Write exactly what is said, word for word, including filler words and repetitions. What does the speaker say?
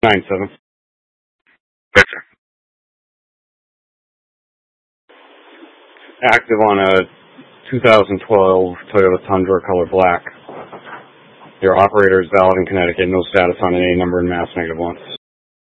nine seven. Yes, sir. Active on a two thousand twelve Toyota Tundra color black. Your operator is valid in Connecticut. No status on an A number in Mass negative one.